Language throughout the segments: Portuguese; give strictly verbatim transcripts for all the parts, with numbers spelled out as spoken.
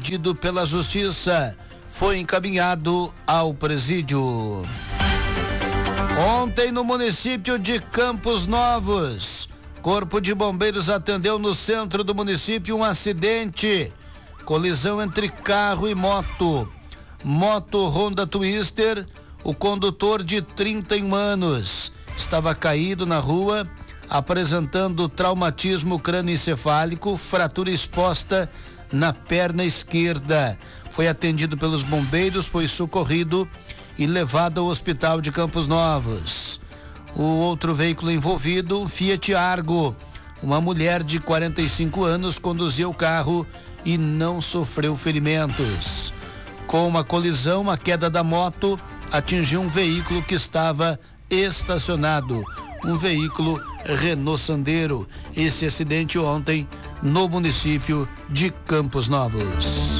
apreendido pela justiça. Foi encaminhado ao presídio. Ontem, no município de Campos Novos, Corpo de Bombeiros atendeu no centro do município um acidente. Colisão entre carro e moto. Moto Honda Twister, o condutor de trinta e um anos estava caído na rua, apresentando traumatismo crânioencefálico, fratura exposta na perna esquerda. Foi atendido pelos bombeiros, foi socorrido e levado ao hospital de Campos Novos. O outro veículo envolvido, o Fiat Argo. Uma mulher de quarenta e cinco anos conduzia o carro e não sofreu ferimentos. Com uma colisão, a queda da moto atingiu um veículo que estava estacionado, um veículo Renault Sandero. Esse acidente ontem no município de Campos Novos.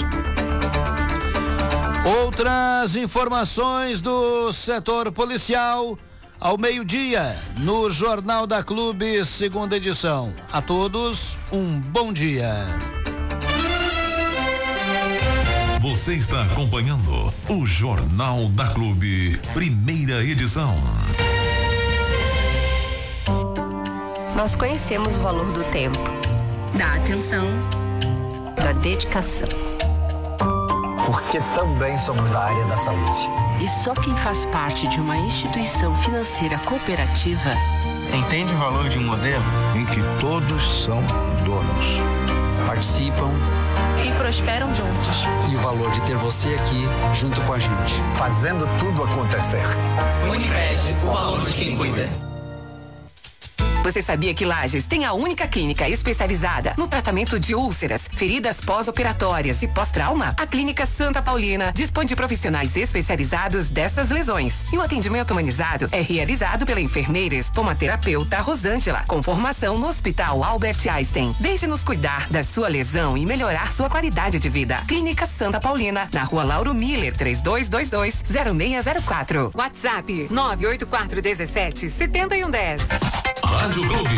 Outras informações do setor policial ao meio-dia no Jornal da Clube, segunda edição. A todos, um bom dia. Você está acompanhando o Jornal da Clube, primeira edição. Nós conhecemos o valor do tempo, da atenção, da dedicação. Porque também somos da área da saúde. E só quem faz parte de uma instituição financeira cooperativa entende o valor de um modelo em que todos são donos, participam e prosperam juntos. E o valor de ter você aqui junto com a gente, fazendo tudo acontecer. Unicred, o valor de quem cuida. Você sabia que Lages tem a única clínica especializada no tratamento de úlceras, feridas pós-operatórias e pós-trauma? A Clínica Santa Paulina dispõe de profissionais especializados dessas lesões. E o atendimento humanizado é realizado pela enfermeira estomaterapeuta Rosângela, com formação no Hospital Albert Einstein. Deixe-nos cuidar da sua lesão e melhorar sua qualidade de vida. Clínica Santa Paulina, na Rua Lauro Miller, três dois dois dois, zero seis zero quatro. WhatsApp nove oito quatro um sete, sete um um zero. Rádio Clube.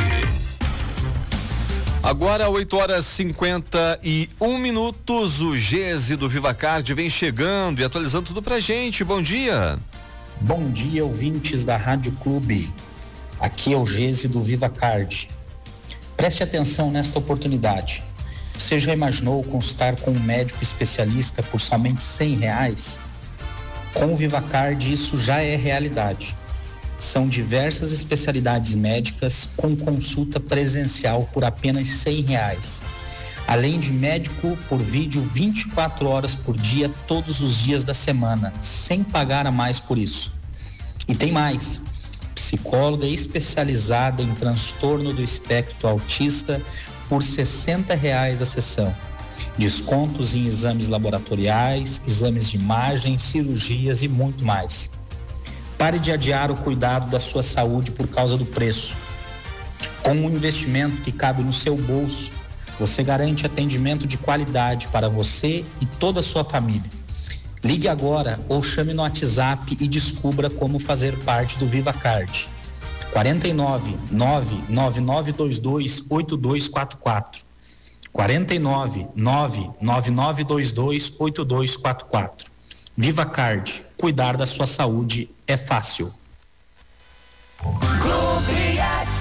Agora oito horas e cinquenta e um minutos, o Gese do VivaCard vem chegando e atualizando tudo pra gente. Bom dia. Bom dia, ouvintes da Rádio Clube. Aqui é o Gese do VivaCard. Preste atenção nesta oportunidade. Você já imaginou consultar com um médico especialista por somente cem reais? Com o VivaCard isso já é realidade. São diversas especialidades médicas com consulta presencial por apenas cem reais. Além de médico por vídeo vinte e quatro horas por dia, todos os dias da semana, sem pagar a mais por isso. E tem mais. Psicóloga especializada em transtorno do espectro autista por sessenta reais a sessão. Descontos em exames laboratoriais, exames de imagem, cirurgias e muito mais. Pare de adiar o cuidado da sua saúde por causa do preço. Com um investimento que cabe no seu bolso, você garante atendimento de qualidade para você e toda a sua família. Ligue agora ou chame no WhatsApp e descubra como fazer parte do VivaCard. quarenta e nove, nove nove nove dois dois, oito dois quatro quatro. quarenta e nove, nove nove nove dois dois, oito dois quatro quatro. VivaCard, cuidar da sua saúde é fácil. Clube F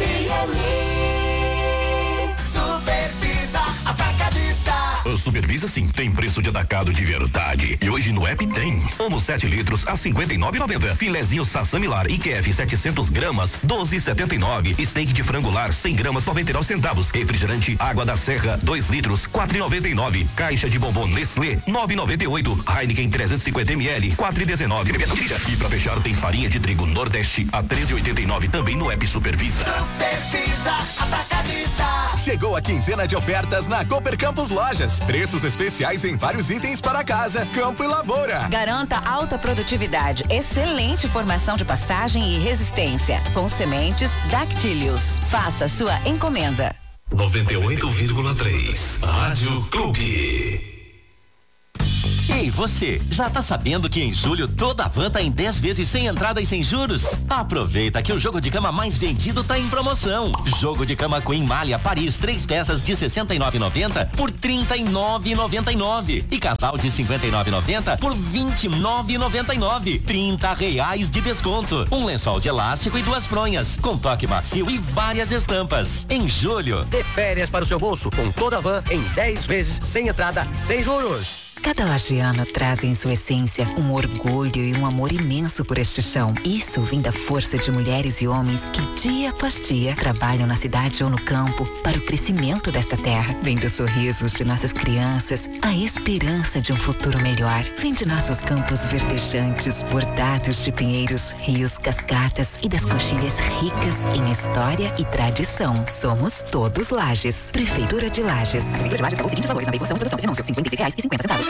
M, Supervisa Atacadista. O Supervisa sim tem preço de atacado de verdade. E hoje no app tem. Omo sete litros a cinquenta e nove e noventa. Filezinho Sassamilar I Q F setecentos gramas, doze e setenta e nove. Steak de frangular cem gramas, noventa e nove centavos. Refrigerante Água da Serra dois litros, quatro e noventa e nove. Caixa de bombom Nestlé nove e noventa e oito. Heineken trezentos e cinquenta mililitros, quatro e dezenove. E pra fechar tem farinha de trigo Nordeste a treze e oitenta e nove também no app Supervisa. Supervisa Atacadista. Chegou a quinzena de ofertas na Cooper Campos Lojas. Preços especiais em vários itens para casa, campo e lavoura. Garanta alta produtividade, excelente formação de pastagem e resistência. Com sementes Dactylius. Faça sua encomenda. noventa e oito vírgula três Rádio Clube. Ei, você, já tá sabendo que em julho toda a van tá em dez vezes sem entrada e sem juros? Aproveita que o jogo de cama mais vendido tá em promoção. Jogo de cama Queen Malha Paris, três peças de sessenta e nove e noventa por trinta e nove e noventa e nove e casal de cinquenta e nove e noventa por vinte e nove e noventa e nove. trinta reais de desconto. Um lençol de elástico e duas fronhas, com toque macio e várias estampas. Em julho, dê férias para o seu bolso com toda a van em dez vezes sem entrada, sem juros. Cada lagiano traz em sua essência um orgulho e um amor imenso por este chão. Isso vem da força de mulheres e homens que dia após dia trabalham na cidade ou no campo para o crescimento desta terra. Vem dos sorrisos de nossas crianças, a esperança de um futuro melhor. Vem de nossos campos verdejantes, bordados de pinheiros, rios, cascatas e das coxilhas ricas em história e tradição. Somos todos Lages. Prefeitura de Lages. Prefeitura de Lages, os seguintes valores na veiculação, produção desse anúncio, cinquenta e seis reais e cinquenta centavos.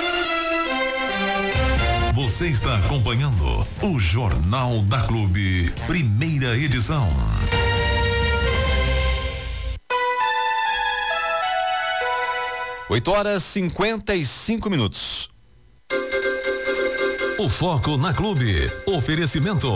Você está acompanhando o Jornal da Clube, primeira edição. oito horas e cinquenta e cinco minutos. O foco na Clube. Oferecimento.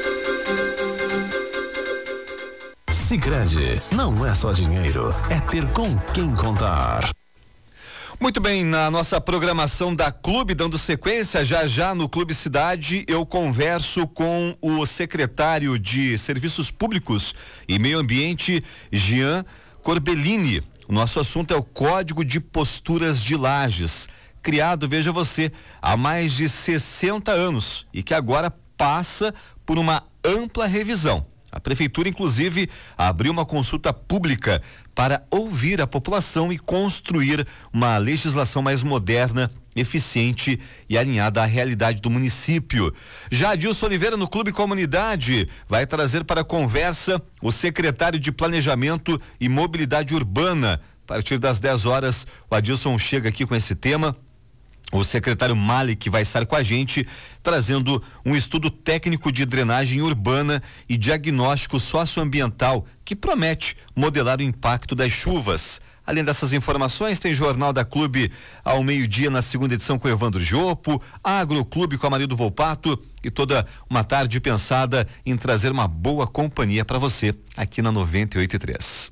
Sicredi, não é só dinheiro, é ter com quem contar. Muito bem, na nossa programação da Clube, dando sequência, já já no Clube Cidade, eu converso com o secretário de Serviços Públicos e Meio Ambiente, Jean Corbellini. O nosso assunto é o Código de Posturas de Lages, criado, veja você, há mais de sessenta anos e que agora passa por uma ampla revisão. A prefeitura, inclusive, abriu uma consulta pública para ouvir a população e construir uma legislação mais moderna, eficiente e alinhada à realidade do município. Já Adilson Oliveira, no Clube Comunidade, vai trazer para a conversa o secretário de Planejamento e Mobilidade Urbana. A partir das dez horas, o Adilson chega aqui com esse tema. O secretário Malik vai estar com a gente, trazendo um estudo técnico de drenagem urbana e diagnóstico socioambiental que promete modelar o impacto das chuvas. Além dessas informações, tem Jornal da Clube ao meio-dia na segunda edição com o Evandro Giopo, Agroclube com a Marido Volpato e toda uma tarde pensada em trazer uma boa companhia para você aqui na noventa e oito e três.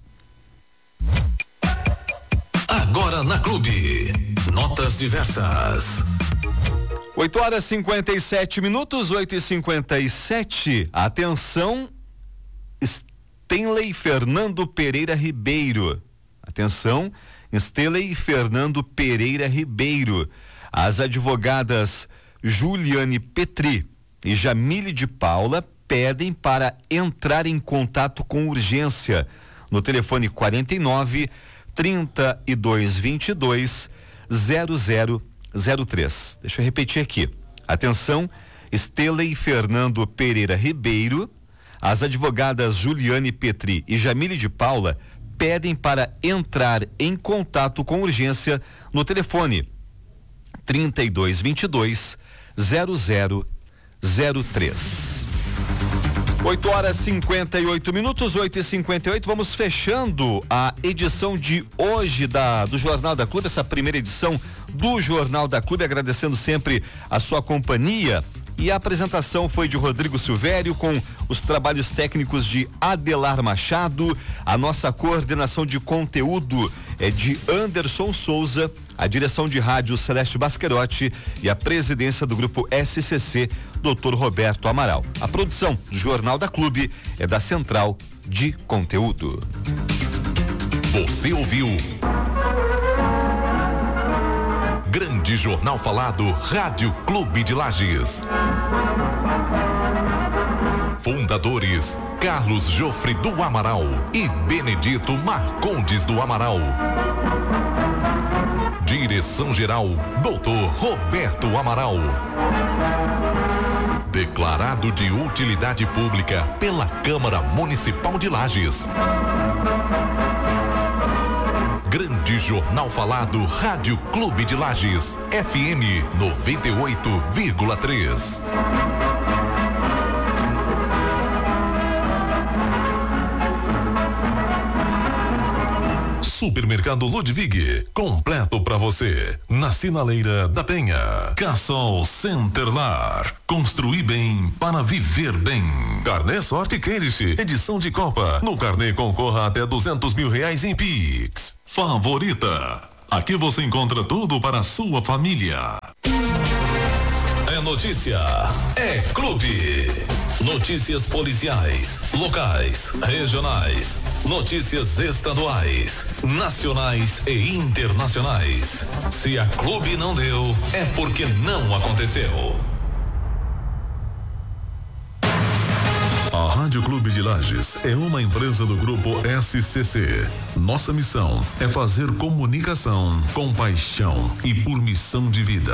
Agora na Clube, notas diversas. oito horas e cinquenta e sete minutos, oito e cinquenta e sete. Atenção, Stanley Fernando Pereira Ribeiro. Atenção, Stanley Fernando Pereira Ribeiro. As advogadas Juliane Petri e Jamile de Paula pedem para entrar em contato com urgência no telefone quarenta e nove, trinta e dois, vinte e dois, zero zero zero três. Deixa eu repetir aqui. Atenção, Stanley Fernando Pereira Ribeiro, as advogadas Juliane Petri e Jamile de Paula pedem para entrar em contato com urgência no telefone trinta e dois, vinte e dois, zero zero zero três. oito horas e cinquenta e oito minutos, oito e cinquenta e oito. Vamos fechando a edição de hoje da, do Jornal da Clube, essa primeira edição do Jornal da Clube, agradecendo sempre a sua companhia. E a apresentação foi de Rodrigo Silvério, com os trabalhos técnicos de Adelar Machado. A nossa coordenação de conteúdo é de Anderson Souza, a direção de rádio Celeste Basquerotti e a presidência do grupo S C C, doutor Roberto Amaral. A produção do Jornal da Clube é da Central de Conteúdo. Você ouviu Grande Jornal Falado, Rádio Clube de Lages. Fundadores Carlos Jofre do Amaral e Benedito Marcondes do Amaral. Direção-geral, doutor Roberto Amaral. Declarado de utilidade pública pela Câmara Municipal de Lages. Grande Jornal Falado, Rádio Clube de Lages, F M noventa e oito vírgula três. Supermercado Ludwig, completo pra você. Na Sinaleira da Penha. Cassol Centerlar, construir bem para viver bem. Carnê Sorte Queirish, edição de Copa. No carnê concorra até duzentos mil reais em Pix. Favorita, aqui você encontra tudo para a sua família. É notícia, é clube. Notícias policiais, locais, regionais, notícias estaduais, nacionais e internacionais. Se a clube não deu, é porque não aconteceu. A Rádio Clube de Lages é uma empresa do grupo S C C. Nossa missão é fazer comunicação com paixão e por missão de vida.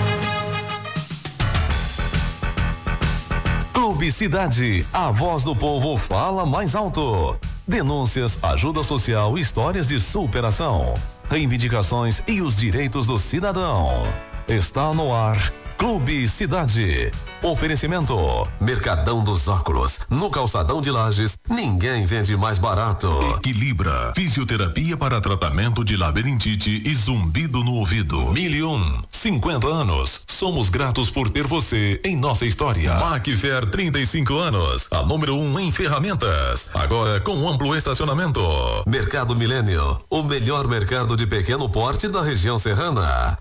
Publicidade, a voz do povo fala mais alto. Denúncias, ajuda social, histórias de superação, reivindicações e os direitos do cidadão. Está no ar Clube Cidade. Oferecimento Mercadão dos Óculos, no calçadão de Lages, ninguém vende mais barato. Equilibra, fisioterapia para tratamento de labirintite e zumbido no ouvido. Mil e um, cinquenta anos, somos gratos por ter você em nossa história. Macfer, trinta e cinco anos, a número um em ferramentas, agora com amplo estacionamento. Mercado Milênio, o melhor mercado de pequeno porte da região serrana.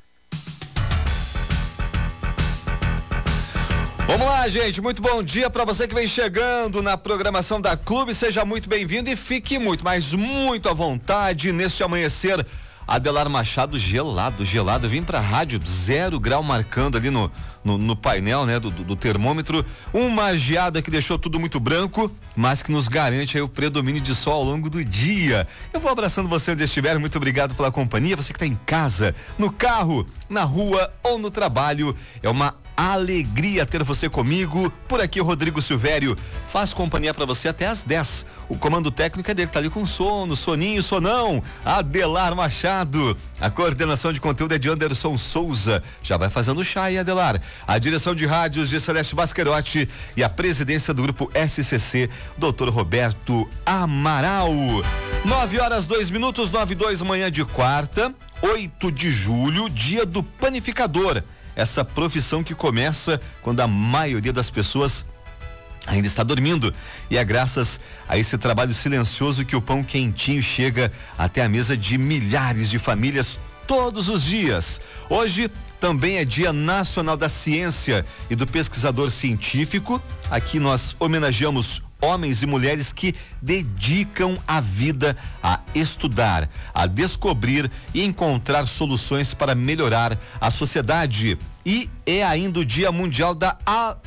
Vamos lá, gente, muito bom dia para você que vem chegando na programação da Clube, seja muito bem-vindo e fique muito, mas muito à vontade neste amanhecer. Adelar Machado, gelado, gelado, vim pra rádio, zero grau marcando ali no, no, no painel, né, do, do termômetro, uma geada que deixou tudo muito branco, mas que nos garante aí o predomínio de sol ao longo do dia. Eu vou abraçando você onde estiver, muito obrigado pela companhia, você que tá em casa, no carro, na rua ou no trabalho, é uma alegria ter você comigo. Por aqui o Rodrigo Silvério faz companhia para você até às dez. O comando técnico é dele, tá ali com sono, soninho, sonão. Adelar Machado. A coordenação de conteúdo é de Anderson Souza. Já vai fazendo o chá aí, Adelar. A direção de rádios de Celeste Basquerotti e a presidência do grupo S C C, doutor Roberto Amaral. Nove horas, dois minutos, nove e dois, manhã de quarta, oito de julho, dia do panificador. Essa profissão que começa quando a maioria das pessoas ainda está dormindo, e é graças a esse trabalho silencioso que o pão quentinho chega até a mesa de milhares de famílias todos os dias. Hoje também é Dia Nacional da Ciência e do Pesquisador Científico. Aqui nós homenageamos homens e mulheres que dedicam a vida a estudar, a descobrir e encontrar soluções para melhorar a sociedade. E é ainda o Dia Mundial da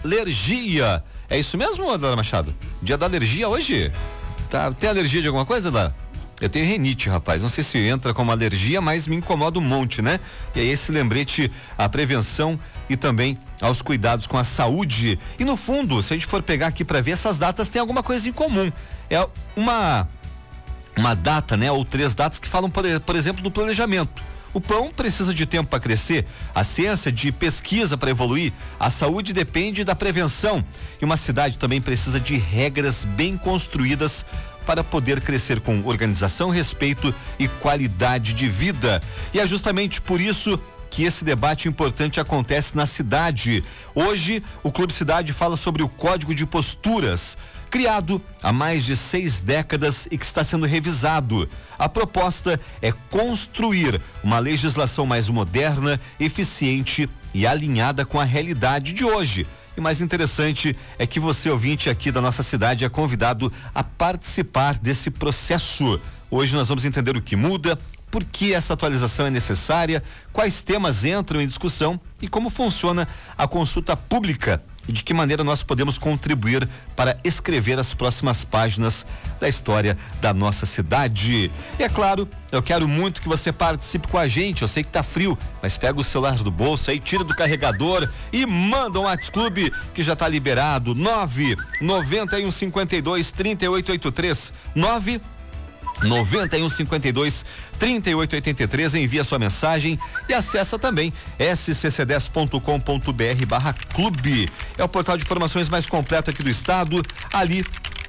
Alergia. É isso mesmo, Adara Machado? Dia da alergia hoje? Tá, tem alergia de alguma coisa, Adara? Eu tenho renite, rapaz, não sei se entra como alergia, mas me incomoda um monte, né? E aí esse lembrete à prevenção e também aos cuidados com a saúde. E no fundo, se a gente for pegar aqui para ver, essas datas têm alguma coisa em comum. É uma uma data, né? Ou três datas que falam, por, por exemplo, do planejamento. O pão precisa de tempo para crescer, a ciência de pesquisa para evoluir, a saúde depende da prevenção. E uma cidade também precisa de regras bem construídas para poder crescer com organização, respeito e qualidade de vida. E é justamente por isso que esse debate importante acontece na cidade. Hoje, o Clube Cidade fala sobre o Código de Posturas, criado há mais de seis décadas e que está sendo revisado. A proposta é construir uma legislação mais moderna, eficiente e alinhada com a realidade de hoje. E mais interessante é que você, ouvinte aqui da nossa cidade, é convidado a participar desse processo. Hoje nós vamos entender o que muda, por que essa atualização é necessária, quais temas entram em discussão e como funciona a consulta pública e de que maneira nós podemos contribuir para escrever as próximas páginas da história da nossa cidade. E é claro, eu quero muito que você participe com a gente. Eu sei que tá frio, mas pega o celular do bolso aí, tira do carregador e manda um WhatsApp Clube que já tá liberado. nove nove um cinco dois, três oito oito três nove noventa e um cinquenta e dois, trinta e oito oitenta e três, envia sua mensagem e acessa também s c c dez ponto com ponto b r barra clube. É o portal de informações mais completo aqui do estado. Ali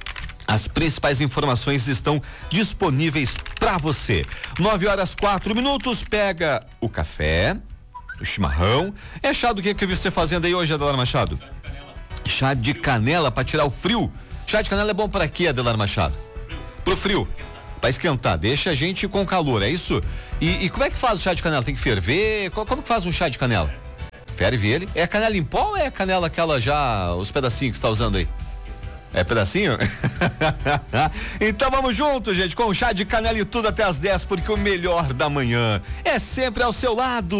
As principais informações estão disponíveis para você. Nove horas, quatro minutos, pega o café, o chimarrão. É chá do que que você fazendo aí hoje, Adelar Machado? Chá de canela para tirar o frio. Chá de canela é bom para quê, Adelar Machado? Pro frio. Para esquentar, deixa a gente com calor, é isso? E, e como é que faz o chá de canela? Tem que ferver? Como que faz um chá de canela? Ferve ele. É canela em pó ou é canela aquela já, os pedacinhos que você tá usando aí? É pedacinho? Então vamos juntos, gente, com o chá de canela e tudo até as dez, porque o melhor da manhã é sempre ao seu lado.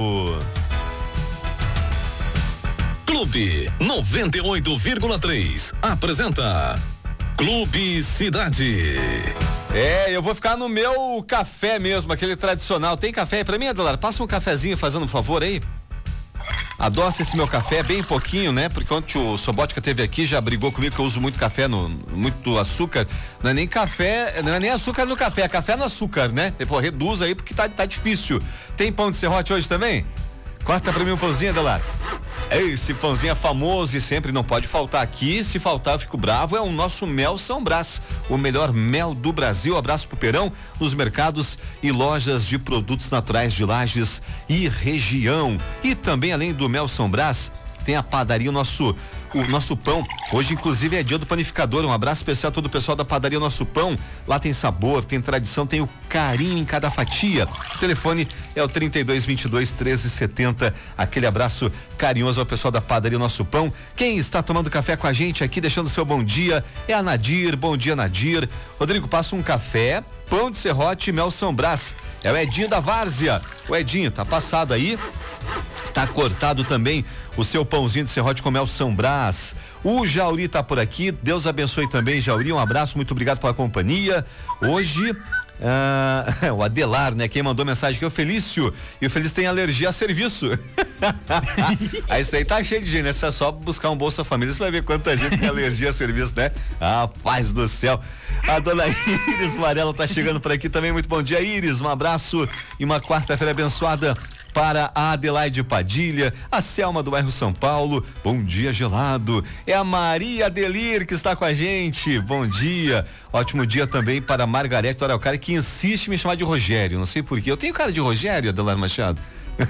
Clube noventa e oito vírgula três apresenta Clube Cidade. É, eu vou ficar no meu café mesmo, aquele tradicional. Tem café aí pra mim, Adelar? Passa um cafezinho fazendo um favor aí. Adoça esse meu café, bem pouquinho, né? Porque ontem o Sobótica teve aqui, já brigou comigo que eu uso muito café, no, muito açúcar. Não é nem café, não é nem açúcar no café, é café no açúcar, né? Ele falou, reduz aí porque tá, tá difícil. Tem pão de serrote hoje também? Corta pra mim um pãozinho, Adelar. Esse pãozinho é famoso e sempre não pode faltar aqui. Se faltar eu fico bravo. É o nosso mel São Brás, o melhor mel do Brasil. Abraço pro Perão, nos mercados e lojas de produtos naturais de Lages e região. E também, além do mel São Brás, tem a padaria, o nosso o nosso pão. Hoje, inclusive, é dia do panificador. Um abraço especial a todo o pessoal da padaria Nosso Pão. Lá tem sabor, tem tradição, tem o carinho em cada fatia. O telefone é o trinta e dois, vinte e dois, treze, setenta. Aquele abraço carinhoso ao pessoal da padaria Nosso Pão. Quem está tomando café com a gente aqui, deixando seu bom dia, é a Nadir. Bom dia, Nadir. Rodrigo, passa um café, pão de serrote e mel São Brás. É o Edinho da Várzea. O Edinho, tá passado aí. Tá cortado também o seu pãozinho de serrote com mel São Brás. O Jauri tá por aqui. Deus abençoe também, Jauri. Um abraço, muito obrigado pela companhia. Hoje, ah, o Adelar, né? Quem mandou mensagem aqui é o Felício. E o Felício tem alergia a serviço. Aí isso aí tá cheio de gente, né? Se é só buscar um Bolsa Família, você vai ver quanta gente tem alergia a serviço, né? Ah, paz do céu. A dona Iris Varela tá chegando por aqui também. Muito bom dia, Iris. Um abraço e uma quarta-feira abençoada para a Adelaide Padilha, a Selma do bairro São Paulo. Bom dia, gelado. É a Maria Delir que está com a gente. Bom dia. Ótimo dia também para a Margarete do Araucária, que insiste em me chamar de Rogério. Não sei porquê. Eu tenho cara de Rogério, Adelar Machado?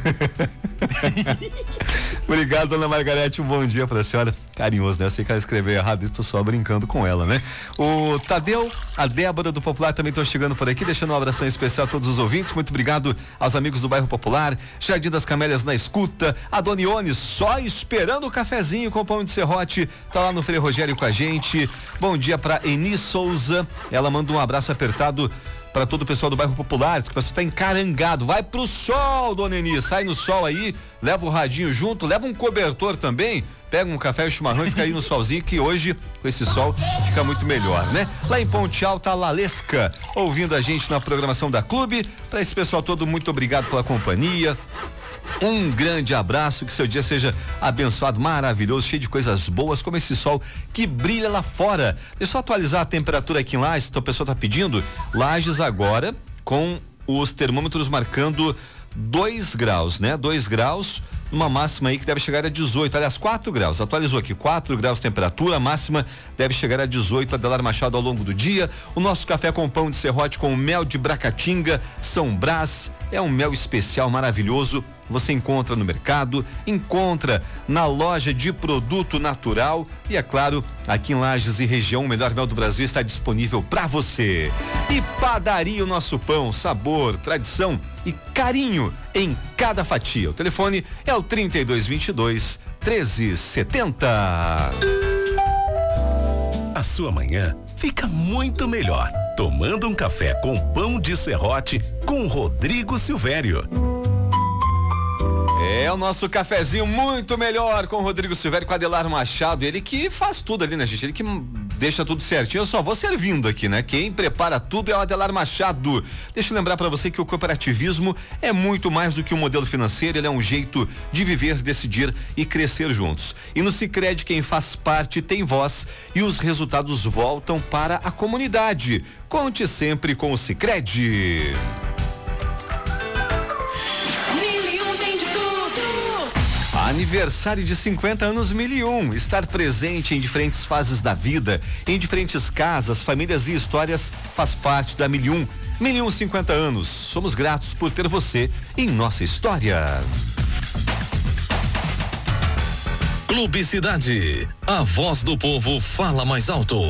Obrigado, dona Margarete, um bom dia pra senhora. Carinhoso, né? Eu sei que ela escreveu errado, estou só brincando com ela, né? O Tadeu, a Débora do Popular também estão chegando por aqui, deixando um abração especial a todos os ouvintes. Muito obrigado aos amigos do bairro Popular, Jardim das Camélias na escuta, a Dona Ione só esperando o cafezinho com pão de serrote, tá lá no Frei Rogério com a gente. Bom dia pra Eni Souza, ela manda um abraço apertado para todo o pessoal do bairro Popular, que o pessoal tá encarangado. Vai pro sol, dona Eni, sai no sol aí, leva o radinho junto, leva um cobertor também, pega um café e um chimarrão e fica aí no solzinho, que hoje, com esse sol, fica muito melhor, né? Lá em Ponte Alta, a Lalesca, ouvindo a gente na programação da Clube. Para esse pessoal todo, muito obrigado pela companhia. Um grande abraço, que seu dia seja abençoado, maravilhoso, cheio de coisas boas, como esse sol que brilha lá fora. Deixa eu atualizar a temperatura aqui em Lages, então o pessoal tá pedindo. Lages agora com os termômetros marcando dois graus, né? dois graus, uma máxima aí que deve chegar a dezoito, aliás, quatro graus, atualizou aqui, quatro graus de temperatura, a máxima deve chegar a dezoito, Adelar Machado ao longo do dia. O nosso café com pão de serrote com mel de Bracatinga, São Brás, é um mel especial maravilhoso. Você encontra no mercado, encontra na loja de produto natural e, é claro, aqui em Lages e região, o melhor mel do Brasil está disponível para você. E Padaria o Nosso Pão, sabor, tradição e carinho em cada fatia. O telefone é o trinta e dois, vinte e dois, treze, setenta. A sua manhã fica muito melhor tomando um café com pão de serrote com Rodrigo Silvério. É o nosso cafezinho muito melhor com o Rodrigo Silvério, com o Adelar Machado, ele que faz tudo ali, né, gente? Ele que deixa tudo certinho, eu só vou servindo aqui, né? Quem prepara tudo é o Adelar Machado. Deixa eu lembrar pra você que o cooperativismo é muito mais do que um modelo financeiro, ele é um jeito de viver, decidir e crescer juntos. E no Sicredi, quem faz parte tem voz e os resultados voltam para a comunidade. Conte sempre com o Sicredi. Aniversário de cinquenta anos mil e um. Estar presente em diferentes fases da vida, em diferentes casas, famílias e histórias faz parte da mil e um. mil e um, cinquenta anos. Somos gratos por ter você em nossa história. Clube Cidade. A voz do povo fala mais alto.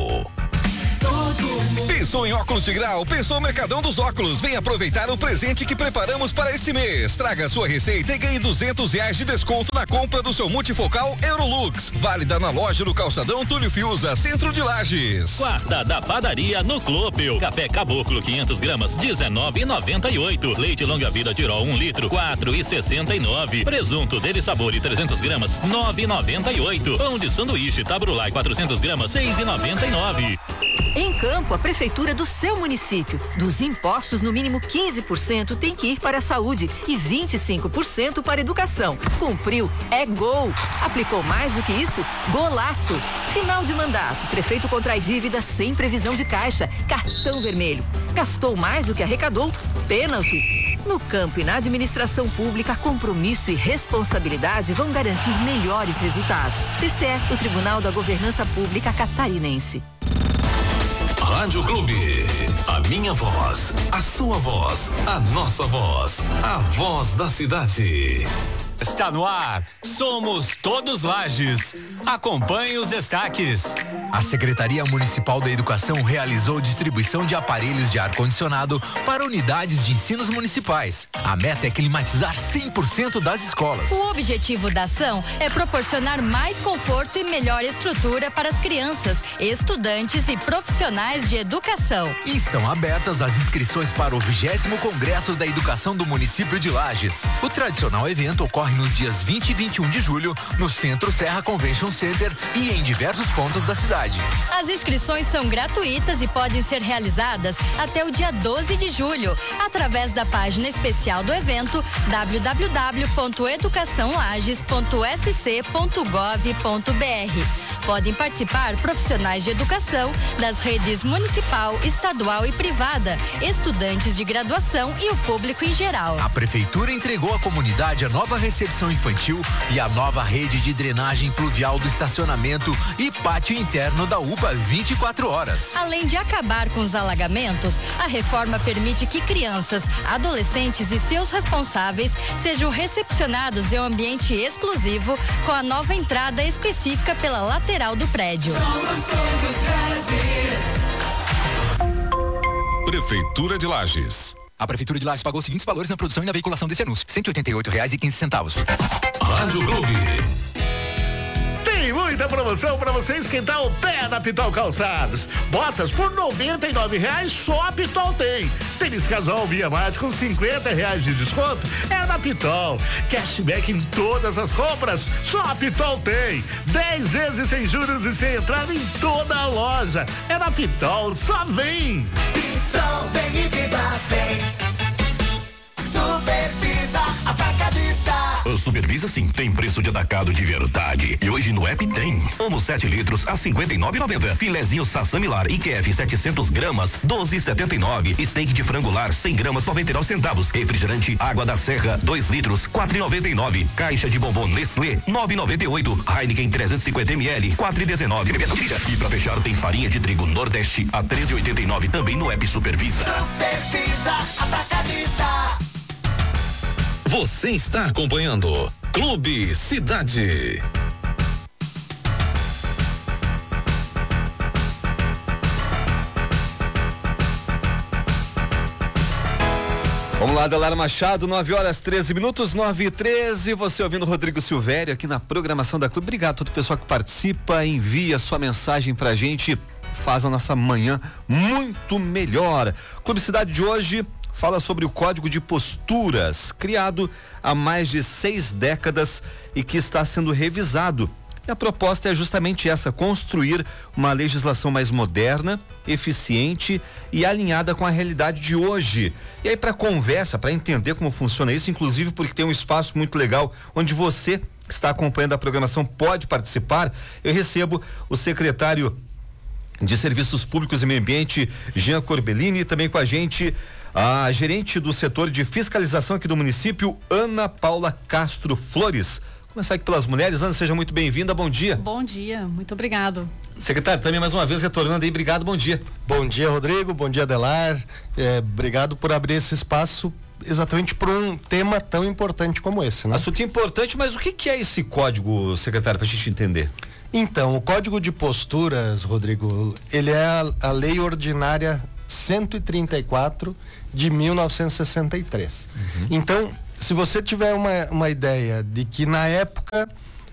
Pensou em óculos de grau? Pensou no Mercadão dos Óculos. Vem aproveitar o presente que preparamos para este mês. Traga sua receita e ganhe duzentos reais de desconto na compra do seu multifocal Eurolux. Válida na loja do Calçadão Túlio Fiuza, centro de Lages. Quarta da padaria no Clopel. Café Caboclo quinhentas gramas, dezenove e noventa e oito. Leite Longa Vida Tirol um litro, quatro e sessenta e nove. Presunto Dele Sabor e trezentas gramas, nove e noventa e oito. Pão de sanduíche Tabrulai quatrocentas gramas, seis e noventa e nove. Em Campo, a prefeitura do seu município. Dos impostos, no mínimo quinze por cento tem que ir para a saúde e vinte e cinco por cento para a educação. Cumpriu, é gol. Aplicou mais do que isso? Golaço. Final de mandato. Prefeito contrai dívida sem previsão de caixa. Cartão vermelho. Gastou mais do que arrecadou? Pênalti. No campo e na administração pública, compromisso e responsabilidade vão garantir melhores resultados. T C E, o Tribunal da Governança Pública Catarinense. Rádio Clube, a minha voz, a sua voz, a nossa voz, a voz da cidade. Está no ar, somos todos Lages. Acompanhe os destaques. A Secretaria Municipal da Educação realizou distribuição de aparelhos de ar-condicionado para unidades de ensinos municipais. A meta é climatizar cem por cento das escolas. O objetivo da ação é proporcionar mais conforto e melhor estrutura para as crianças, estudantes e profissionais de educação. Estão abertas as inscrições para o vigésimo Congresso da Educação do município de Lages. O tradicional evento ocorre nos dias vinte e vinte e um de julho, no Centro Serra Convention Center e em diversos pontos da cidade. As inscrições são gratuitas e podem ser realizadas até o dia doze de julho, através da página especial do evento w w w ponto educação lages ponto s c ponto gov ponto b r. Podem participar profissionais de educação das redes municipal, estadual e privada, estudantes de graduação e o público em geral. A prefeitura entregou à comunidade a nova recepção infantil e a nova rede de drenagem pluvial do estacionamento e pátio interno da U P A vinte e quatro horas. Além de acabar com os alagamentos, a reforma permite que crianças, adolescentes e seus responsáveis sejam recepcionados em um ambiente exclusivo com a nova entrada específica pela lateral do prédio. Prefeitura de Lages. A Prefeitura de Lages pagou os seguintes valores na produção e na veiculação desse anúncio: cento e oitenta e oito reais e quinze centavos. Rádio Clube. Tem muita promoção para você esquentar o pé na Pitol Calçados. Botas por noventa e nove reais só a Pitol tem. Tênis casual Via Mate com cinquenta reais de desconto é na Pitol. Cashback em todas as compras, só a Pitol tem. dez vezes sem juros e sem entrada em toda a loja. É na Pitol, só vem. Pitol, vem e viva bem. Supervisa Atacadista. O Supervisa sim tem preço de atacado de verdade. E hoje no app tem. Omo sete litros a cinquenta e nove e noventa. Filezinho Sassamilar I Q F setecentos gramas, doze e setenta e nove. Steak de frangular cem gramas, noventa e nove centavos. Refrigerante Água da Serra dois litros, quatro e noventa e nove. Caixa de bombom Nestlé nove e noventa e oito. Heineken trezentos e cinquenta mililitros, quatro e dezenove. E pra fechar tem farinha de trigo Nordeste a treze e oitenta e nove também no app Supervisa. Supervisa Atacadista. Você está acompanhando Clube Cidade. Vamos lá, Adelar Machado, nove horas treze minutos, nove e treze. Você ouvindo Rodrigo Silvério aqui na programação da Clube. Obrigado a todo o pessoal que participa, envia sua mensagem pra gente, faz a nossa manhã muito melhor. Clube Cidade de hoje fala sobre o Código de Posturas, criado há mais de seis décadas e que está sendo revisado. E a proposta é justamente essa: construir uma legislação mais moderna, eficiente e alinhada com a realidade de hoje. E aí, para conversa, para entender como funciona isso, inclusive porque tem um espaço muito legal onde você que está acompanhando a programação pode participar, eu recebo o secretário de Serviços Públicos e Meio Ambiente, Jean Corbellini, e também com a gente a gerente do setor de fiscalização aqui do município, Ana Paula Castro Flores. Começar aqui pelas mulheres. Ana, seja muito bem-vinda, bom dia. Bom dia, muito obrigado. Secretário, também mais uma vez retornando aí, obrigado, bom dia. Bom dia, Rodrigo, bom dia, Adelar. É, obrigado por abrir esse espaço exatamente por um tema tão importante como esse, né? Assunto importante, mas o que, que é esse código, secretário, para a gente entender? Então, o Código de Posturas, Rodrigo, ele é a, a Lei Ordinária cento e trinta e quatro de mil novecentos e sessenta e três. Uhum. Então, se você tiver uma, uma ideia de que na época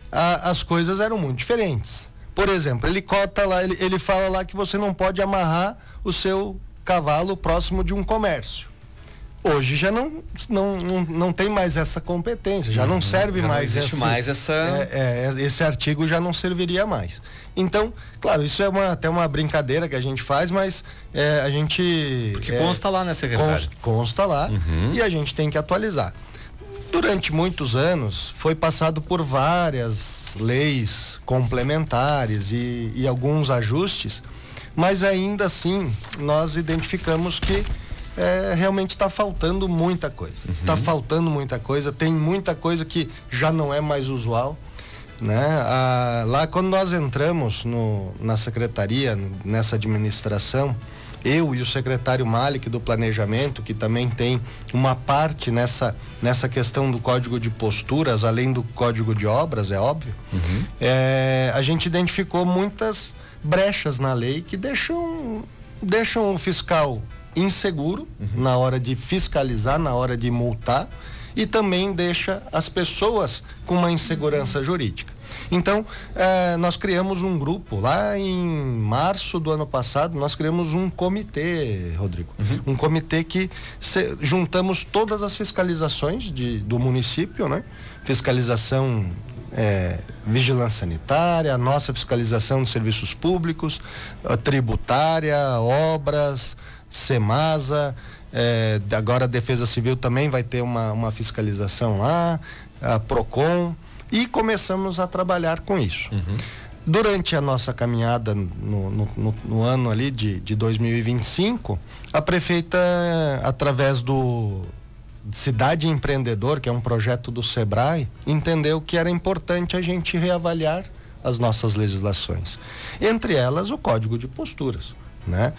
a, as coisas eram muito diferentes. Por exemplo, ele cota lá, ele, ele fala lá que você não pode amarrar o seu cavalo próximo de um comércio. Hoje já não, não, não, não tem mais essa competência, já não serve já mais. Não existe esse, mais essa. É, é, esse artigo já não serviria mais. Então, claro, isso é uma, até uma brincadeira que a gente faz, mas é, a gente. Porque é, consta lá, né, secretário? Consta, consta lá uhum. E a gente tem que atualizar. Durante muitos anos foi passado por várias leis complementares e, e alguns ajustes, mas ainda assim nós identificamos que é, realmente está faltando muita coisa. Está uhum. faltando muita coisa, tem muita coisa que já não é mais usual, né? Ah, lá quando nós entramos no, na secretaria, nessa administração, eu e o secretário Malik do Planejamento, que também tem uma parte nessa, nessa questão do Código de Posturas, além do Código de Obras, é óbvio, uhum. é, a gente identificou muitas brechas na lei que deixam, deixam o fiscal inseguro uhum. na hora de fiscalizar, na hora de multar, e também deixa as pessoas com uma insegurança jurídica. Então, eh, nós criamos um grupo, lá em março do ano passado, nós criamos um comitê, Rodrigo, uhum. um comitê que se, juntamos todas as fiscalizações de, do município, né? Fiscalização, eh, vigilância sanitária, a nossa fiscalização de serviços públicos, tributária, obras, Semasa, eh, agora a Defesa Civil também vai ter uma, uma fiscalização lá, a Procon, e começamos a trabalhar com isso. Uhum. Durante a nossa caminhada no, no, no, no ano ali de, de dois mil e vinte e cinco, a prefeita, através do Cidade Empreendedor, que é um projeto do Sebrae, entendeu que era importante a gente reavaliar as nossas legislações. Entre elas, o Código de Posturas, né?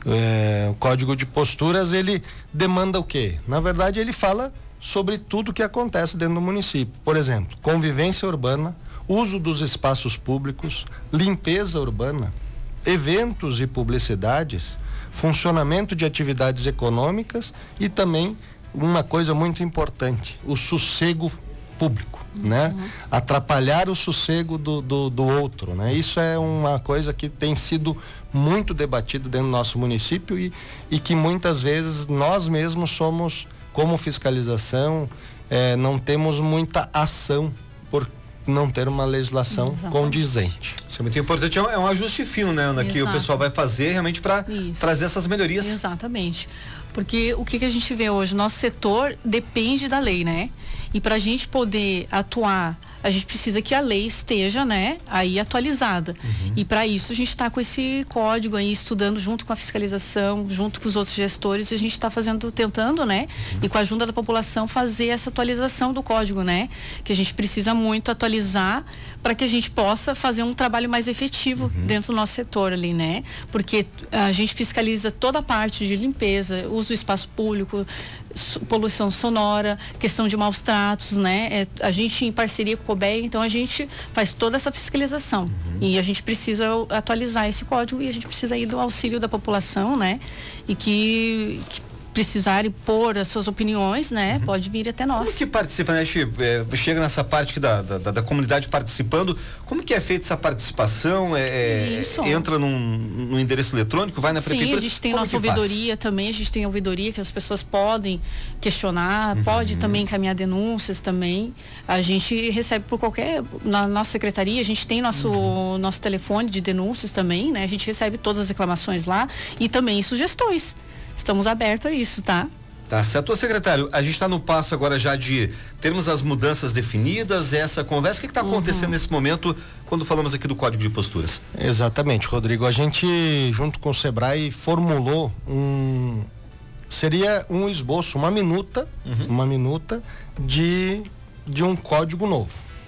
É, o Código de Posturas, ele demanda o quê? Na verdade, ele fala sobre tudo que acontece dentro do município. Por exemplo, convivência urbana, uso dos espaços públicos, limpeza urbana, eventos e publicidades, funcionamento de atividades econômicas e também uma coisa muito importante, o sossego público, uhum. né? Atrapalhar o sossego do, do, do outro, né? Isso é uma coisa que tem sido muito debatido dentro do nosso município e, e que muitas vezes nós mesmos somos, como fiscalização, eh, não temos muita ação por não ter uma legislação Exatamente. condizente. Isso é muito importante, é um ajuste fino, né, Ana, Exato. que o pessoal vai fazer realmente para trazer essas melhorias. Exatamente. Porque o que, que a gente vê hoje? Nosso setor depende da lei, né? E para a gente poder atuar, a gente precisa que a lei esteja, né, aí atualizada. Uhum. E para isso a gente está com esse código aí, estudando junto com a fiscalização, junto com os outros gestores, e a gente está fazendo, tentando, né, uhum. e com a ajuda da população fazer essa atualização do código, né? Que a gente precisa muito atualizar para que a gente possa fazer um trabalho mais efetivo uhum. dentro do nosso setor ali, né? Porque a gente fiscaliza toda a parte de limpeza, uso do espaço público, poluição sonora, questão de maus tratos, né? É, a gente em parceria com o COBEI, então a gente faz toda essa fiscalização uhum. e a gente precisa atualizar esse código e a gente precisa ir do auxílio da população, né? E que, que precisarem pôr as suas opiniões, né? Uhum. Pode vir até nós. Como que participa, né? A gente é, chega nessa parte aqui da, da, da comunidade participando, como que é feita essa participação? É, Isso. Entra num, num endereço eletrônico, vai na Sim, prefeitura? Sim, a gente tem como nossa ouvidoria também, a gente tem ouvidoria que as pessoas podem questionar, uhum. pode também encaminhar denúncias também. A gente recebe por qualquer, na nossa secretaria, a gente tem nosso, uhum. nosso telefone de denúncias também, né? A gente recebe todas as reclamações lá e também sugestões. Estamos abertos a isso, tá? Tá certo, secretário, a gente está no passo agora já de termos as mudanças definidas, essa conversa, o que está acontecendo uhum. nesse momento quando falamos aqui do Código de Posturas? Exatamente, Rodrigo, a gente junto com o Sebrae formulou um, seria um esboço, uma minuta, uhum. uma minuta de, de um código novo,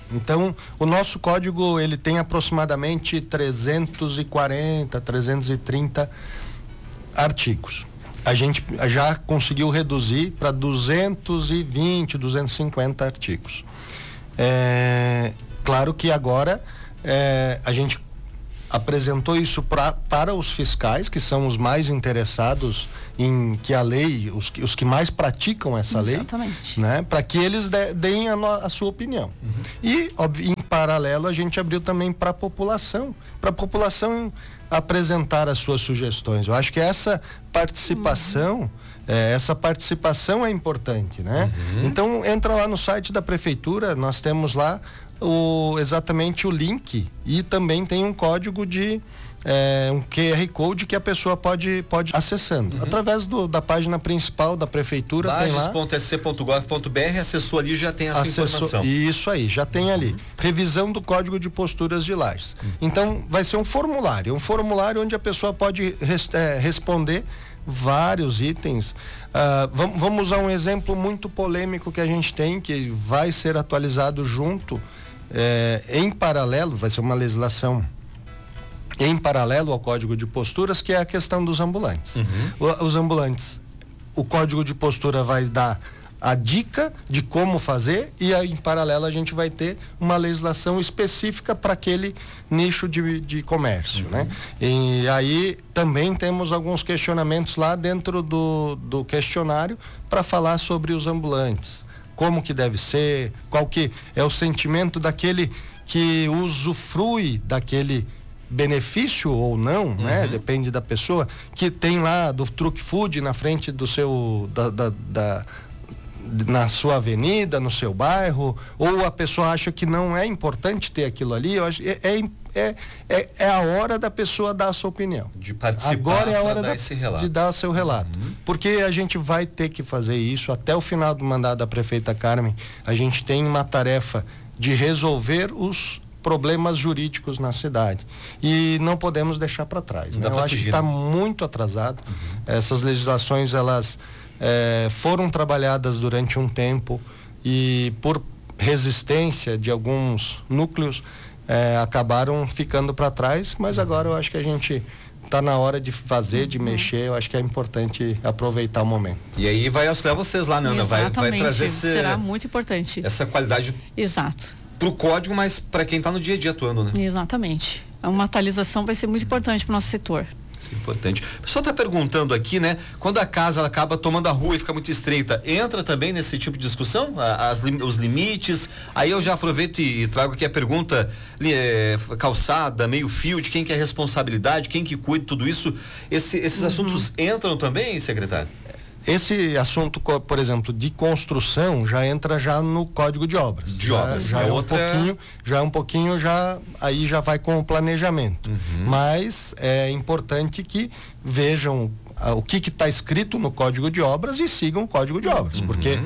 Então, o nosso código, ele tem aproximadamente trezentos e quarenta, trezentos e trinta artigos. A gente já conseguiu reduzir para duzentos e vinte, duzentos e cinquenta artigos. É, claro que agora é, a gente apresentou isso pra, para os fiscais, que são os mais interessados em que a lei, os, os que mais praticam essa Exatamente. lei, né, para que eles de, deem a, no, a sua opinião. Uhum. E, óbvio, em paralelo, a gente abriu também para a população, para a população apresentar as suas sugestões. Eu acho que essa participação, uhum. é, essa participação é importante, né? Uhum. Então, entra lá no site da prefeitura, nós temos lá o, exatamente o link e também tem um código de É, um Q R Code que a pessoa pode pode acessando, uhum. através do, da página principal da prefeitura. lages ponto s c ponto gov ponto b r, acessou ali, já tem essa Acessou, informação. Isso aí, já tem ali. Uhum. Revisão do Código de Posturas de Lages. Uhum. Então, vai ser um formulário, um formulário onde a pessoa pode res, é, responder vários itens. Uh, vamos, vamos usar um exemplo muito polêmico que a gente tem, que vai ser atualizado junto, é, em paralelo, vai ser uma legislação em paralelo ao Código de Posturas, que é a questão dos ambulantes. Uhum. O, os ambulantes, o Código de Postura vai dar a dica de como fazer e aí, em paralelo, a gente vai ter uma legislação específica para aquele nicho de, de comércio, uhum. né? E aí também temos alguns questionamentos lá dentro do, do questionário para falar sobre os ambulantes. Como que deve ser, qual que é o sentimento daquele que usufrui daquele benefício ou não, uhum. né? Depende da pessoa, que tem lá do truck food na frente do seu, da, da, da, na sua avenida, no seu bairro, ou a pessoa acha que não é importante ter aquilo ali. Eu acho, é, é, é, é a hora da pessoa dar a sua opinião. De participar. Agora é a hora dar da, esse relato. de dar o seu relato. Uhum. Porque a gente vai ter que fazer isso até o final do mandato da prefeita Carmen. A gente tem uma tarefa de resolver os problemas jurídicos na cidade e não podemos deixar para trás, né? Eu acho que está muito atrasado. Uhum. Essas legislações, elas é, foram trabalhadas durante um tempo e por resistência de alguns núcleos é, acabaram ficando para trás, mas agora eu acho que a gente está na hora de fazer, de uhum. mexer. Eu acho que é importante aproveitar o momento. E aí vai auxiliar vocês lá, Nana. Vai, vai trazer esse, será muito importante essa qualidade. Exato. Pro código, mas para quem está no dia a dia atuando, né? Exatamente. Uma atualização vai ser muito importante para o nosso setor. Isso é importante. O pessoal está perguntando aqui, né? Quando a casa ela acaba tomando a rua e fica muito estreita, entra também nesse tipo de discussão? As, os limites? Aí eu já aproveito e trago aqui a pergunta: é, calçada, meio fio, de quem que é a responsabilidade, quem que cuida de tudo isso? Esse, esses uhum. assuntos entram também, secretário? Esse assunto, por exemplo, de construção, já entra já no Código de Obras. De já, obras, já é, é um outra... pouquinho, já é um pouquinho, já aí já vai com o planejamento. Uhum. Mas é importante que vejam ah, o que está escrito no Código de Obras e sigam o Código de Obras, uhum. porque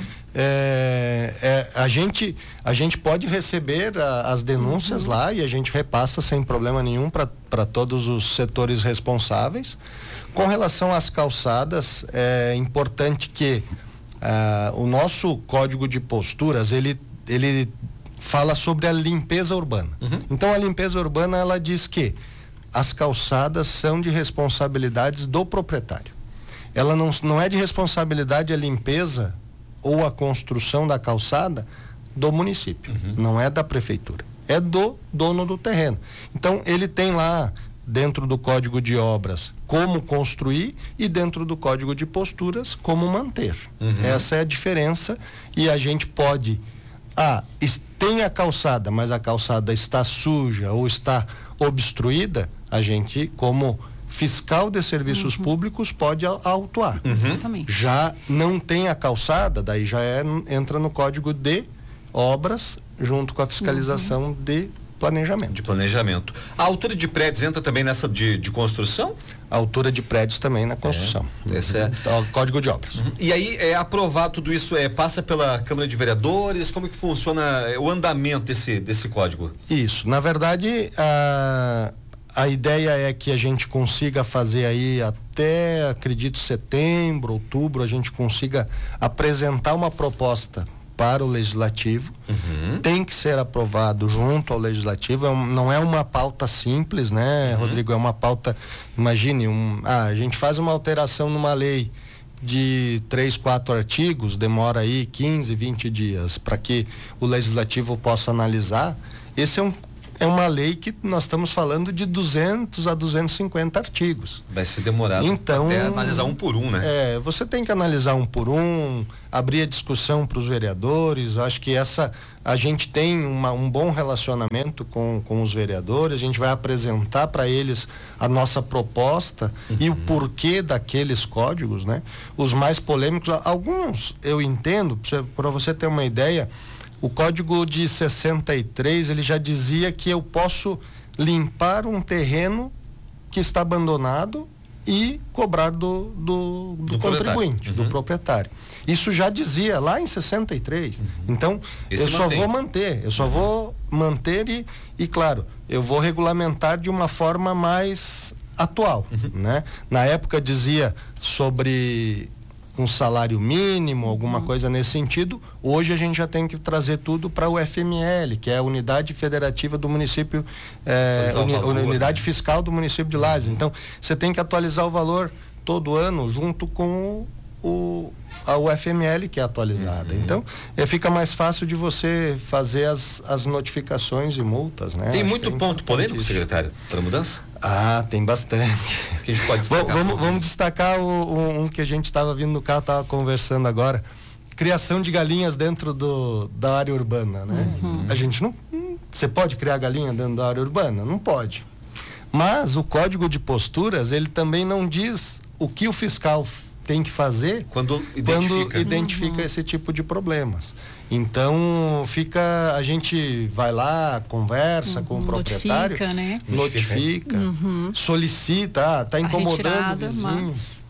é, é, a gente a gente pode receber a, as denúncias uhum. lá e a gente repassa sem problema nenhum para todos os setores responsáveis. Com relação às calçadas, é importante que ah, o nosso Código de Posturas, ele, ele fala sobre a limpeza urbana. Uhum. Então, a limpeza urbana, ela diz que as calçadas são de responsabilidades do proprietário. Ela não, não é de responsabilidade a limpeza ou a construção da calçada do município, uhum. não é da prefeitura, é do dono do terreno. Então, ele tem lá dentro do Código de Obras como construir e dentro do Código de Posturas como manter. Uhum. Essa é a diferença e a gente pode, ah, tem a calçada, mas a calçada está suja ou está obstruída, a gente, como fiscal de serviços uhum. públicos, pode autuar. Uhum. Já não tem a calçada, daí já é, entra no Código de Obras junto com a fiscalização uhum. de planejamento. De planejamento. A altura de prédios entra também nessa de, de construção? A altura de prédios também na construção. É. Esse é então, Código de Obras. Uhum. E aí, é aprovado tudo isso, é, passa pela Câmara de Vereadores? Como que funciona o andamento desse, desse código? Isso. Na verdade, a, a ideia é que a gente consiga fazer aí até, acredito, setembro, outubro, a gente consiga apresentar uma proposta para o Legislativo, uhum. tem que ser aprovado junto ao Legislativo, é um, não é uma pauta simples, né, uhum. Rodrigo? É uma pauta, imagine, um, ah, a gente faz uma alteração numa lei de três, quatro artigos, demora aí quinze, vinte dias para que o Legislativo possa analisar. Esse é um É uma lei que nós estamos falando de duzentos a duzentos e cinquenta artigos. Vai ser demorado então, até analisar um por um, né? É, você tem que analisar um por um, abrir a discussão para os vereadores. Acho que essa, a gente tem uma, um bom relacionamento com, com os vereadores, a gente vai apresentar para eles a nossa proposta uhum. e o porquê daqueles códigos, né? Os mais polêmicos, alguns eu entendo, para você ter uma ideia. O Código de sessenta e três, ele já dizia que eu posso limpar um terreno que está abandonado e cobrar do, do, do, do contribuinte, uhum. do proprietário. Isso já dizia lá em sessenta e três. Uhum. Então, Esse eu só mantém. vou manter, eu só uhum. vou manter e, e, claro, eu vou regulamentar de uma forma mais atual, uhum. né? Na época dizia sobre um salário mínimo, alguma uhum. coisa nesse sentido. Hoje a gente já tem que trazer tudo para o F M L, que é a Unidade Federativa do Município, é, uni, valor, Unidade né? Fiscal do município de Lages. Uhum. Então, você tem que atualizar o valor todo ano junto com o, a U F M L, que é atualizada. Uhum. Então, é, fica mais fácil de você fazer as, as notificações e multas, né? Tem Acho muito é ponto polêmico, secretário, para mudança? Ah, tem bastante. Que a gente pode destacar. vamos, vamos destacar o, o, um que a gente estava vindo no carro, estava conversando agora. Criação de galinhas dentro do, da área urbana, né? Uhum. A gente não... Você pode criar galinha dentro da área urbana? Não pode. Mas o Código de Posturas, ele também não diz o que o fiscal tem que fazer quando identifica, quando identifica uhum. esse tipo de problemas. Então, fica, a gente vai lá, conversa uhum, com o proprietário, notifica, né? notifica uhum. solicita, está incomodando retirada, o vizinho. Mas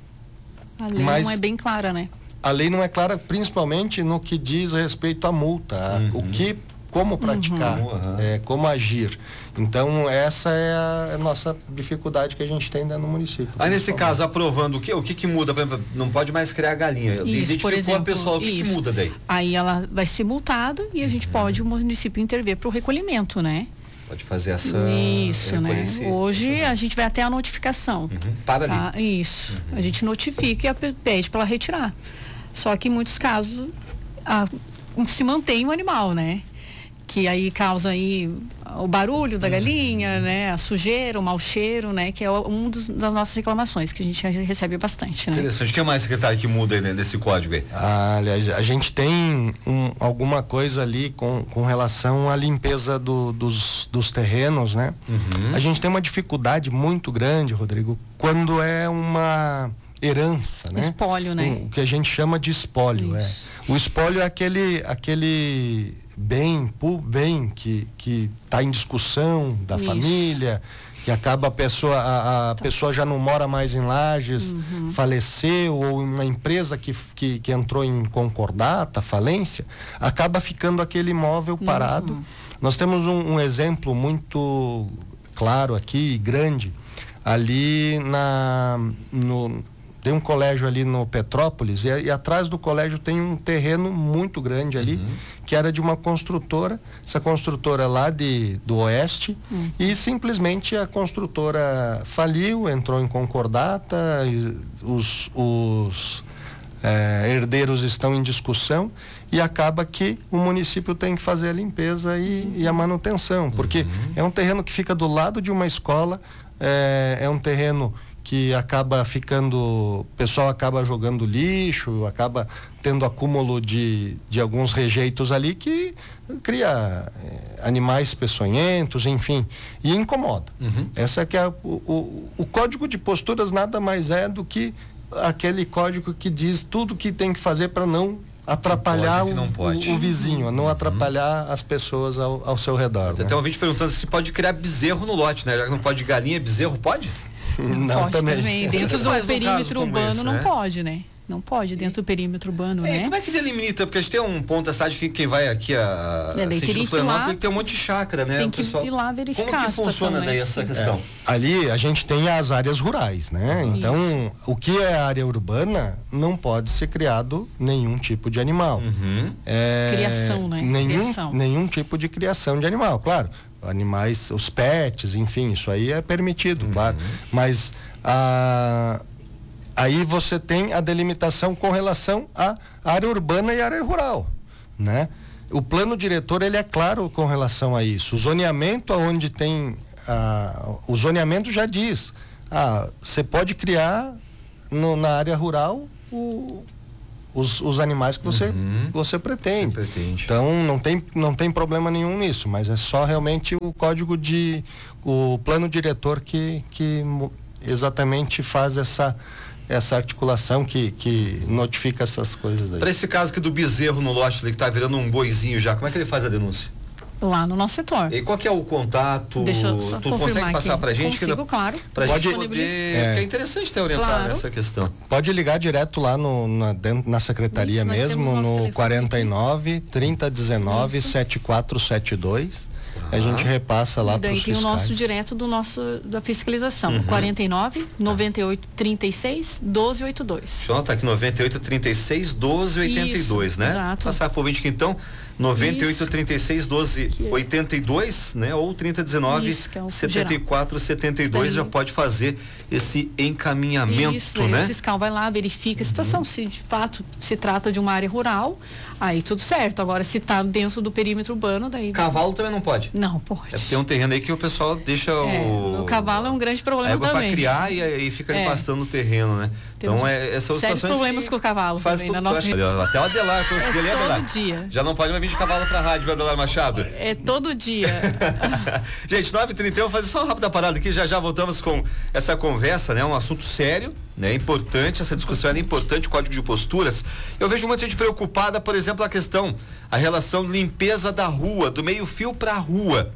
a lei mas não é bem clara, né? A lei não é clara, principalmente no que diz respeito à multa, uhum. o que, como praticar, uhum. é, como agir. Então, essa é a, a nossa dificuldade que a gente tem dentro do município. Aí, nesse caso, aprovando o quê? O que que muda? Não pode mais criar galinha. Isso, Identificou por exemplo, a pessoa, o que, que muda daí? Aí ela vai ser multada e a gente uhum. pode, o município, intervir para o recolhimento, né? Pode fazer essa... Isso, né? Hoje a gente vai até a notificação. Uhum. Para tá? ali. Isso. Uhum. A gente notifica e pede para ela retirar. Só que em muitos casos a, se mantém o animal, né? Que aí causa aí o barulho da galinha, né? A sujeira, o mau cheiro, né? Que é um dos, das nossas reclamações, que a gente recebe bastante, né? Interessante. O que mais, secretário, que muda aí nesse código aí? Ah, aliás, a gente tem um, alguma coisa ali com, com relação à limpeza do, dos, dos terrenos, né? Uhum. A gente tem uma dificuldade muito grande, Rodrigo, quando é uma herança, né? Espólio, né? O que a gente chama de espólio, é. O espólio é aquele, aquele bem, bem que que está em discussão da Isso. família, que acaba a pessoa a, a tá. pessoa já não mora mais em Lages, uhum. faleceu, ou uma empresa que, que que entrou em concordata, falência, acaba ficando aquele imóvel parado. Uhum. Nós temos um, um exemplo muito claro aqui, grande, ali na no tem um colégio ali no Petrópolis e, e atrás do colégio tem um terreno muito grande ali, uhum. que era de uma construtora, essa construtora lá de, do Oeste, uhum. e simplesmente a construtora faliu, entrou em concordata, os, os é, herdeiros estão em discussão e acaba que o município tem que fazer a limpeza e, e a manutenção, porque uhum. é um terreno que fica do lado de uma escola, é, é um terreno que acaba ficando, o pessoal acaba jogando lixo, acaba tendo acúmulo de, de alguns rejeitos ali que cria eh, animais peçonhentos, enfim, e incomoda. Uhum. Essa que é a, o, o, o código de posturas nada mais é do que aquele código que diz tudo que tem que fazer para não atrapalhar não pode, o, o, o vizinho, não atrapalhar uhum. as pessoas ao, ao seu redor. Tem né? um vídeo perguntando se pode criar bezerro no lote, né? Já que não pode galinha, bezerro pode? Não, pode também. também. Dentro do perímetro urbano esse, não né? pode, né? Não pode, dentro do perímetro urbano, É, né? como é que delimita? Porque a gente tem um ponto da cidade que quem vai aqui a, É, a daí teria sentido que ir Florianópolis lá, tem que ter um monte de chácara, né? tem O que pessoal- ir lá verificar Como que a situação, funciona daí né? essa Sim. questão? É. Ali a gente tem as áreas rurais, né? Então, o que é área urbana não pode ser criado nenhum tipo de animal. É, Criação, né? Nenhum, Criação. nenhum tipo de criação de animal, claro. Animais, os pets, enfim, isso aí é permitido, claro. Mas a aí você tem a delimitação com relação à área urbana e área rural, né? O plano diretor, ele é claro com relação a isso. O zoneamento aonde tem ah, o zoneamento já diz, ah, você pode criar no, na área rural o, os, os animais que você, Uhum. você pretende. Você pretende. Então não tem, não tem problema nenhum nisso, mas é só realmente o código de o plano diretor que, que mo- exatamente faz essa essa articulação que, que notifica essas coisas aí. Para esse caso aqui do bezerro no lote ali, que tá virando um boizinho já, como é que ele faz a denúncia? Lá no nosso setor. E qual que é o contato? Deixa eu só tu confirmar consegue passar aqui. pra gente? Consigo, que dá- claro. Pra Pode- gente poder, É. que é interessante ter orientado Claro. essa questão. Pode ligar direto lá no, na, dentro, na secretaria Isso, nós temos mesmo, nosso no telefone quarenta e nove, trinta dezenove, setenta e quatro setenta e dois. A gente repassa lá E para daí os tem o fiscais. nosso direto do nosso da fiscalização, Uhum. quarenta e nove, noventa e oito, trinta e seis, doze oitenta e dois. Deixa eu anotar aqui, noventa e oito, trinta e seis, doze, oitenta e dois, Isso, né? exato. Passar por vinte aqui então, noventa e oito, Isso. trinta e seis, doze, oitenta e dois, né? Ou trinta dezenove, Isso, que é o setenta e quatro, setenta e dois, Daí- já pode fazer esse encaminhamento, Isso, aí né? o fiscal vai lá, verifica a situação, se de fato se trata de uma área rural, aí tudo certo. Agora, se está dentro do perímetro urbano, daí... Cavalo também não pode? Não, pode. É porque tem um terreno aí que o pessoal deixa É, o... o cavalo é um grande a problema égua também. para criar e aí fica ali É. pastando no terreno, né? Temos Então é, essas sérios situações problemas que com o cavalo faz também tudo, na nossa acho que- até o Adelar, trouxe É dele, todo Adelar. dia. Já não pode mais vir de cavalo pra rádio, viu, Adelar Machado? É todo dia. Gente, nove e trinta e um, vou fazer só uma rápida parada aqui, já já voltamos com essa conversa, né? Um assunto sério, né? Importante, essa discussão é importante, código de posturas. Eu vejo muita gente preocupada, por exemplo, a questão, a relação de limpeza da rua, do meio fio pra rua.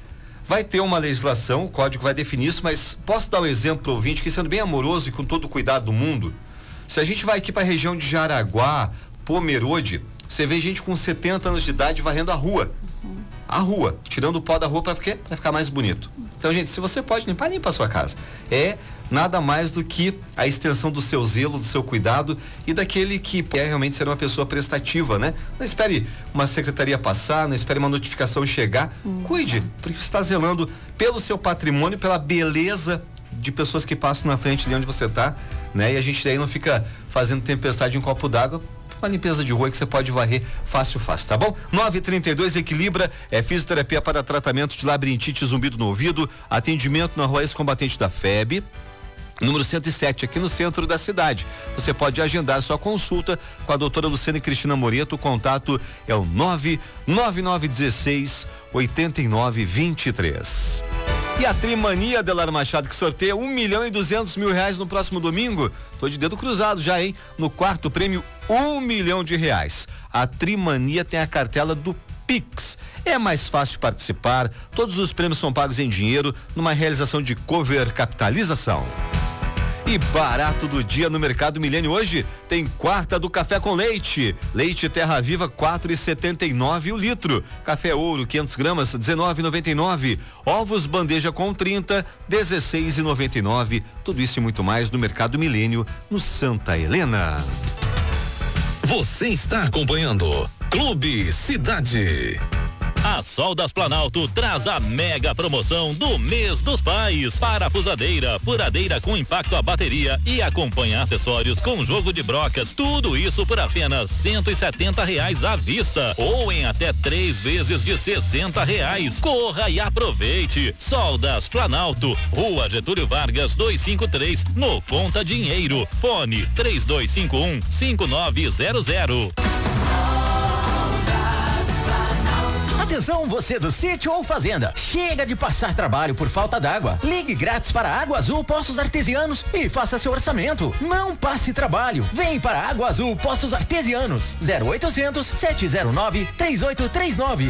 Vai ter uma legislação, o código vai definir isso, mas posso dar um exemplo pro ouvinte que, sendo bem amoroso e com todo o cuidado do mundo, se a gente vai aqui para a região de Jaraguá, Pomerode, você vê gente com setenta anos de idade varrendo a rua. A rua, tirando o pó da rua para quê? Para ficar mais bonito. Então, gente, se você pode limpar, limpa a sua casa. É nada mais do que a extensão do seu zelo, do seu cuidado e daquele que quer realmente ser uma pessoa prestativa, né? Não espere uma secretaria passar, não espere uma notificação chegar. Cuide, porque você está zelando pelo seu patrimônio, pela beleza de pessoas que passam na frente de onde você está, né? E a gente daí não fica fazendo tempestade em um copo d'água. Uma limpeza de rua que você pode varrer fácil, fácil, tá bom? nove e trinta e dois, Equilibra, é fisioterapia para tratamento de labirintite, zumbido no ouvido, atendimento na rua ex-combatente da F E B, número cento e sete, aqui no centro da cidade. Você pode agendar sua consulta com a doutora Luciana Cristina Moreto. O contato é o nove nove nove um seis, oito nove dois três. E a Trimania, Adelar Machado, que sorteia um milhão e duzentos mil reais no próximo domingo. Tô de dedo cruzado já, hein? No quarto prêmio, um milhão de reais. A Trimania tem a cartela do Pix. É mais fácil participar, todos os prêmios são pagos em dinheiro, numa realização de cover capitalização. E barato do dia no Mercado Milênio hoje tem quarta do café com leite. Leite Terra Viva quatro e setenta e nove o litro. Café Ouro quinhentas gramas dezenove e noventa e nove. Ovos bandeja com trinta dezesseis e noventa e nove. Tudo isso e muito mais no Mercado Milênio no Santa Helena. Você está acompanhando Clube Cidade. A Soldas Planalto traz a mega promoção do mês dos pais. Parafusadeira, furadeira com impacto à bateria e acompanha acessórios com jogo de brocas. Tudo isso por apenas cento e setenta reais à vista ou em até três vezes de sessenta reais. Corra e aproveite. Soldas Planalto, Rua Getúlio Vargas duzentos e cinquenta e três, no Conta Dinheiro. Fone três dois cinco um, cinco nove zero zero. Atenção, você do sítio ou fazenda. Chega de passar trabalho por falta d'água. Ligue grátis para Água Azul Poços Artesianos e faça seu orçamento. Não passe trabalho. Vem para Água Azul Poços Artesianos. zero oitocentos, sete zero nove, três oito três nove.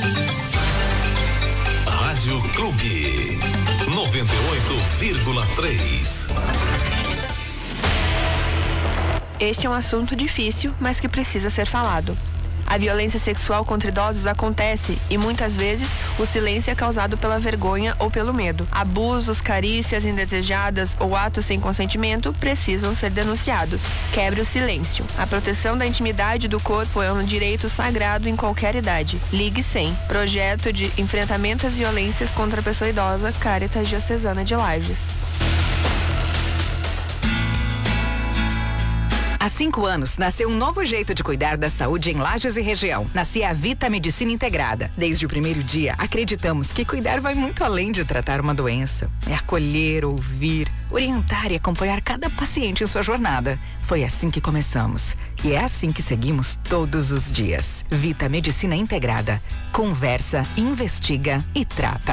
Rádio Clube noventa e oito vírgula três. Este é um assunto difícil, mas que precisa ser falado. A violência sexual contra idosos acontece e muitas vezes o silêncio é causado pela vergonha ou pelo medo. Abusos, carícias indesejadas ou atos sem consentimento precisam ser denunciados. Quebre o silêncio. A proteção da intimidade do corpo é um direito sagrado em qualquer idade. Ligue cem. Projeto de enfrentamento às violências contra a pessoa idosa, Caritas Diocesana de Lages. Há cinco anos, nasceu um novo jeito de cuidar da saúde em Lages e região. Nascia a Vita Medicina Integrada. Desde o primeiro dia, acreditamos que cuidar vai muito além de tratar uma doença. É acolher, ouvir, orientar e acompanhar cada paciente em sua jornada. Foi assim que começamos. E é assim que seguimos todos os dias. Vita Medicina Integrada. Conversa, investiga e trata.